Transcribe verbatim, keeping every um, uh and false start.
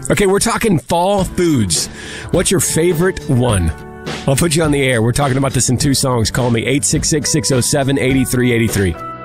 Okay, we're talking fall foods. What's your favorite one? I'll put you on the air. We're talking about this in two songs. Call me eight six six, six oh seven, eight three eight three.